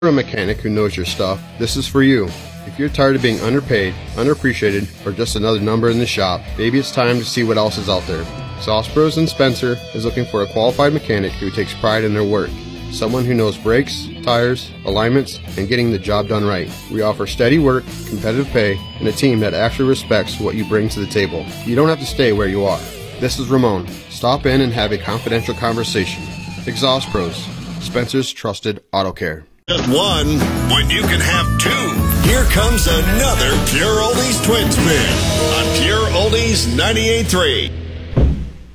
A mechanic who knows your stuff, this is for you. If you're tired of being underpaid, underappreciated, or just another number in the shop, maybe it's time to see what else is out there. Exhaust Pros in Spencer is looking for a qualified mechanic who takes pride in their work. Someone who knows brakes, tires, alignments, and getting the job done right. We offer steady work, competitive pay, and a team that actually respects what you bring to the table. You don't have to stay where you are. This is Ramon. Stop in and have a confidential conversation. Exhaust Pros, Spencer's trusted auto care. Just one when you can have two. Here comes another Pure Oldies Twin Spin on Pure Oldies 98.3.